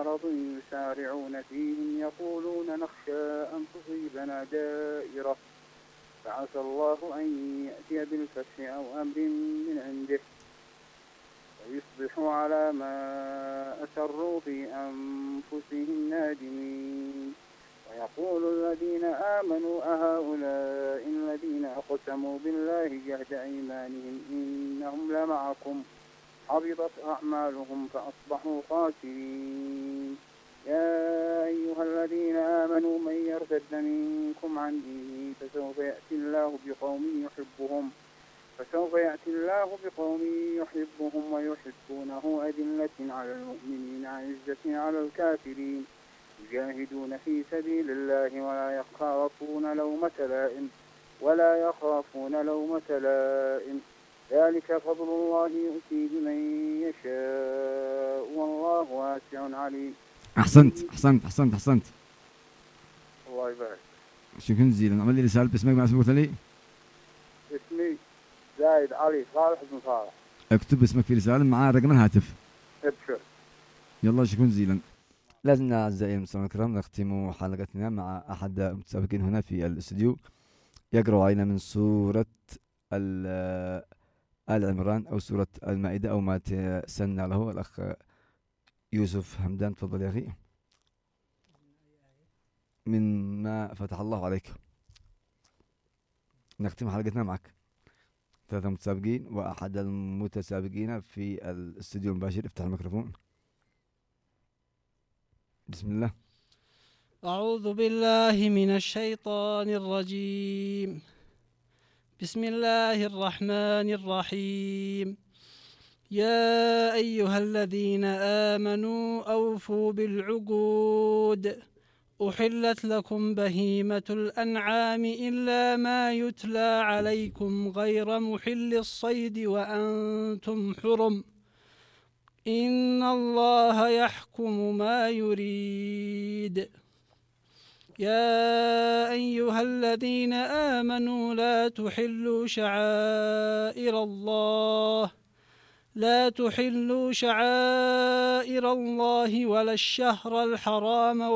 مرض يسارعون فيهم يقولون نخشى أن تصيبنا دائرة فعسى الله أن يأتي بالفتح أو أمر من عنده ويصبحوا على ما أسروا في أنفسهم نادمين ويقول الذين آمنوا أهؤلاء الذين أقسموا بالله جهد أيمانهم إنهم لمعكم حبطت أعمالهم فأصبحوا خاسرين يا أيها الذين آمنوا من يرتد منكم عن دينه فسوف يأتي الله بقوم يحبهم ويحبونه أذلة على المؤمنين عزة على الكافرين يجاهدون في سبيل الله ولا يخافون لومة لائم ذلك فضل الله يؤتيه من يشاء والله واسع عليم. أحسنت. الله يبارك. شكرا جزيلا. عمل لي رسالة باسمك مع اسمك لي. اسمي زايد علي صالح بن صالح. اكتب اسمك في رسالة مع رقم الهاتف. ابشر. يلا شكرا جزيلا. لازمنا أعزائي المستمعين الكرام نختم حلقتنا مع أحد المتسابقين هنا في الاستوديو يقرأ علينا من سورة آل عمران أو سورة المائدة أو ما تسنى له الأخ يوسف حمدان. تفضل يا أخي من ما فتح الله عليك. نختم حلقتنا معك. 3 متسابقين وأحد المتسابقين في الاستوديو المباشر. افتح الميكروفون. بسم الله. أعوذ بالله من الشيطان الرجيم. بسم الله الرحمن الرحيم. يا أيها الذين آمنوا أوفوا بالعقود أحلت لكم بهيمة الأنعام إلا ما يتلى عليكم غير محل الصيد وأنتم حرم إن الله يحكم ما يريد. يا أيها الذين آمنوا لا تحلوا شعائر الله ولا الشهر الحرام